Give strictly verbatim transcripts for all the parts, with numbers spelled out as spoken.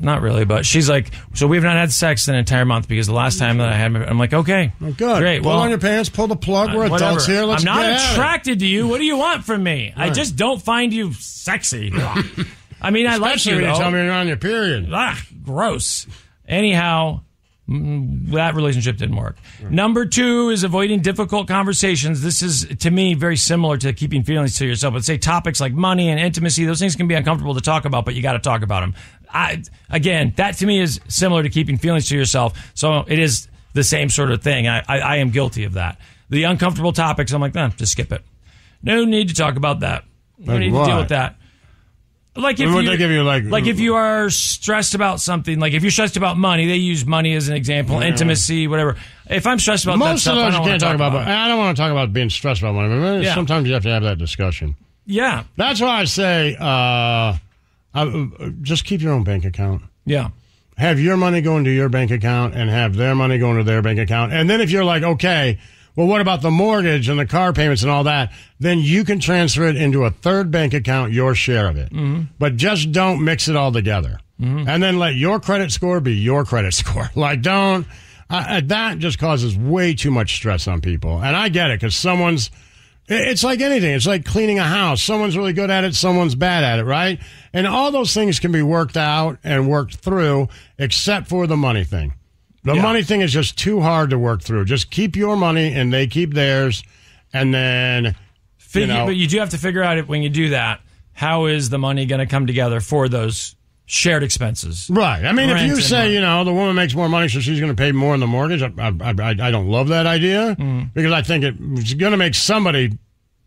not really, but she's like, so we've not had sex an entire month because the last time that I had, I'm like, okay, well, good. Great. Pull well, on your pants, pull the plug. We're whatever. adults here. Let's I'm not get attracted to you. What do you want from me? Right. I just don't find you sexy. I mean, I like you, when you though. tell me you're on your period. Ah, gross. Anyhow, mm, that relationship didn't work. Right. Number two is avoiding difficult conversations. This is, to me, very similar to keeping feelings to yourself. But say topics like money and intimacy, those things can be uncomfortable to talk about, but you got to talk about them. I, again, that to me is similar to keeping feelings to yourself. So it is the same sort of thing. I, I, I am guilty of that. The uncomfortable topics, I'm like, eh, just skip it. No need to talk about that. No like need what? to deal with that. Like if what you, they give you like, like if you are stressed about something, like if you're stressed about money, they use money as an example, yeah. intimacy, whatever. If I'm stressed about most that of stuff, those I don't you can't talk talk about. about But I don't want to talk about being stressed about money. But yeah. sometimes you have to have that discussion. Yeah, that's why I say, uh, I, just keep your own bank account. Yeah, have your money go into your bank account and have their money go into their bank account. And then if you're like, okay, well, what about the mortgage and the car payments and all that? Then you can transfer it into a third bank account, your share of it. Mm-hmm. But just don't mix it all together. Mm-hmm. And then let your credit score be your credit score. Like, don't. Uh, that just causes way too much stress on people. And I get it, because someone's. It's like anything. It's like cleaning a house. Someone's really good at it, someone's bad at it, right? And all those things can be worked out and worked through, except for the money thing. The yeah. money thing is just too hard to work through. Just keep your money and they keep theirs, and then, Figure, you know. But you do have to figure out, it when you do that, how is the money going to come together for those shared expenses? Right. I mean, Rent if you say, money. you know, the woman makes more money so she's going to pay more in the mortgage, I, I, I, I don't love that idea, mm. because I think it's going to make somebody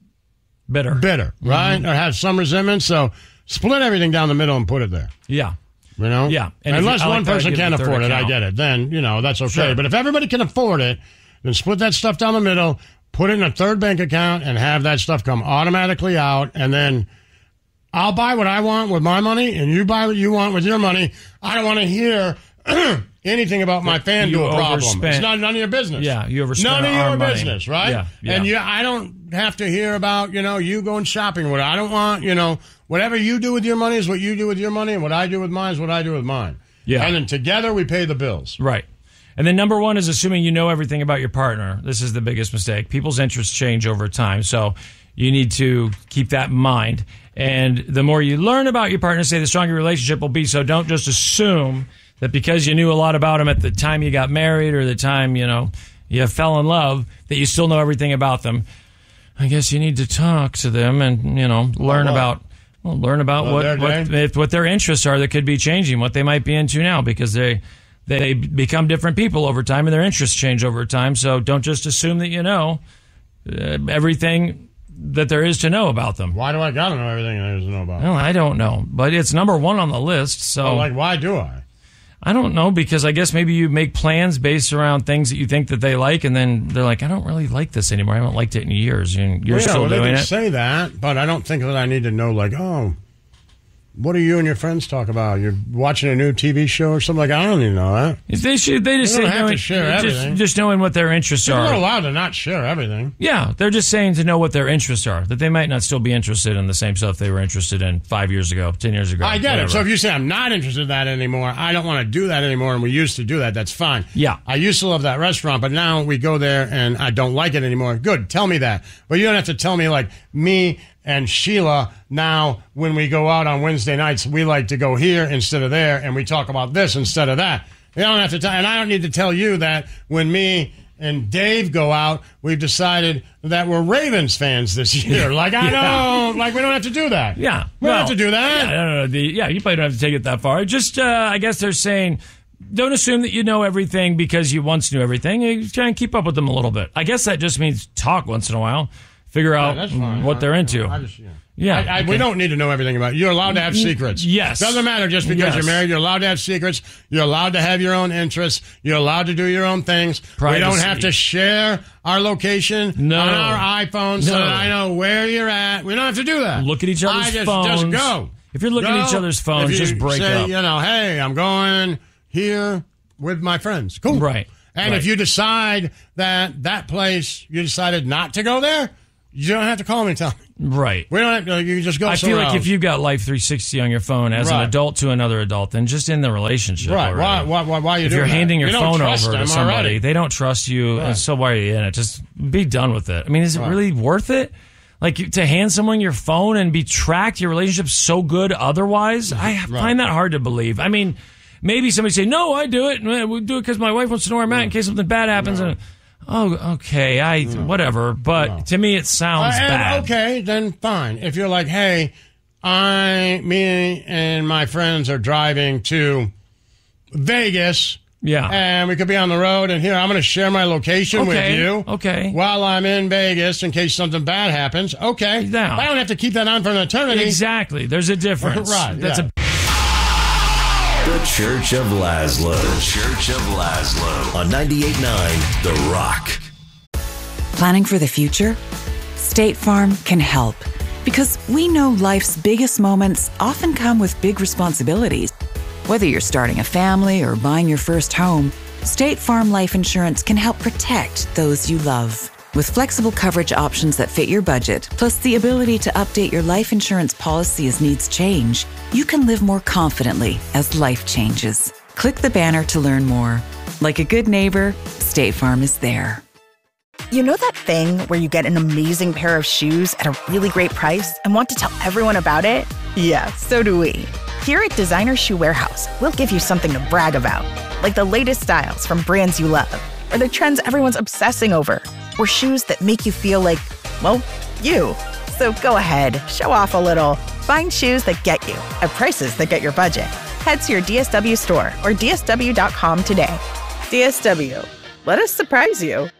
bitter, bitter, right? Mm-hmm. Or have some resentment. So split everything down the middle and put it there. Yeah. You know? Yeah. And Unless you, one like person can't afford it, account. I get it. Then, you know, that's okay. Sure. But if everybody can afford it, then split that stuff down the middle, put it in a third bank account, and have that stuff come automatically out. And then I'll buy what I want with my money, and you buy what you want with your money. I don't want to hear anything about my FanDuel problem. It's not none of your business. Yeah, you overspent None of your money. business, right? Yeah, yeah. And you, I don't have to hear about, you know, you going shopping or whatever. I don't want, you know, whatever you do with your money is what you do with your money, and what I do with mine is what I do with mine. Yeah. And then together we pay the bills. Right. And then number one is assuming you know everything about your partner. This is the biggest mistake. People's interests change over time, so you need to keep that in mind. And the more you learn about your partner, say, the stronger your relationship will be. So don't just assume that because you knew a lot about them at the time you got married or the time, you know, you fell in love, that you still know everything about them. I guess you need to talk to them and, you know, learn oh, about well, learn about oh, what what, if, what their interests are that could be changing, what they might be into now, because they they become different people over time and their interests change over time. So don't just assume that you know uh, everything that there is to know about them. Why do I gotta know everything there is to know about them? Well, I don't know, but it's number one on the list. So, well, like, why do I? I don't know, because I guess maybe you make plans based around things that you think that they like, and then they're like, I don't really like this anymore. I haven't liked it in years. And you're well, yeah, still well, doing they can it. say that, but I don't think that I need to know, like, oh, what do you and your friends talk about? You're watching a new T V show or something like that? I don't even know that. They should. They just They don't say have knowing, to share just, everything. just knowing what their interests They're are. not allowed to not share everything. Yeah, they're just saying to know what their interests are. That they might not still be interested in the same stuff they were interested in five years ago, ten years ago. I get whatever. it. So if you say I'm not interested in that anymore, I don't want to do that anymore, and we used to do that, that's fine. Yeah. I used to love that restaurant, but now we go there and I don't like it anymore. Good. Tell me that. But you don't have to tell me, like, me and Sheila, now when we go out on Wednesday nights, we like to go here instead of there, and we talk about this instead of that. You don't have to tell, and I don't need to tell you that when me and Dave go out, we've decided that we're Ravens fans this year. Like, I Yeah. don't, like, we don't have to do that. Yeah. We well, don't have to do that. Yeah, no, no, no, the, yeah, you probably don't have to take it that far. Just, uh, I guess they're saying, don't assume that you know everything because you once knew everything. You try and keep up with them a little bit. I guess that just means talk once in a while. Figure out yeah, what they're into. I just, yeah. Yeah, I, I, okay. we don't need to know everything about it. You're allowed to have secrets. Yes. Doesn't matter just because Yes. you're married. You're allowed to have secrets. You're allowed to have your own interests. You're allowed to do your own things. Privacy. We don't have to share our location No. on our iPhone so No. that I know where you're at. We don't have to do that. Look at each other's I just, phones. Just go. If you're looking Go. at each other's phones, If you just break say, up. You know, hey, I'm going here with my friends. Cool. Right. And right. if you decide that that place, you decided not to go there, You don't have to call me and tell me. Right. We don't have to, you can just go I feel like around. if you've got Life three sixty on your phone as Right. an adult to another adult, then just in the relationship. Right. Already. Why, why, why, why are you if doing you're that? handing your You don't phone trust over to them somebody, already. they don't trust you, Right. and so why are you in it? Just be done with it. I mean, is it Right. really worth it? Like to hand someone your phone and be tracked, your relationship's so good otherwise? I Right. find that hard to believe. I mean, maybe somebody say, no, I do it. We do it because my wife wants to know where I'm at in case something bad happens. And oh, okay, I whatever. But No. to me, it sounds Uh, and, bad. Okay, then fine. If you're like, hey, I, me and my friends are driving to Vegas. Yeah. And we could be on the road, and here, I'm going to share my location Okay, with you. okay. While I'm in Vegas in case something bad happens. Okay. Yeah. I don't have to keep that on for an eternity. Exactly. There's a difference. Right, That's yeah. a The Church of Laszlo. The Church of Laszlo. On ninety-eight point nine The Rock. Planning for the future? State Farm can help. Because we know life's biggest moments often come with big responsibilities. Whether you're starting a family or buying your first home, State Farm Life Insurance can help protect those you love. With flexible coverage options that fit your budget, plus the ability to update your life insurance policy as needs change, you can live more confidently as life changes. Click the banner to learn more. Like a good neighbor, State Farm is there. You know that thing where you get an amazing pair of shoes at a really great price and want to tell everyone about it? Yeah, so do we. Here at Designer Shoe Warehouse, we'll give you something to brag about, like the latest styles from brands you love, or the trends everyone's obsessing over, or shoes that make you feel like, well, you. So go ahead, show off a little. Find shoes that get you at prices that get your budget. Head to your D S W store or D S W dot com today. D S W, let us surprise you.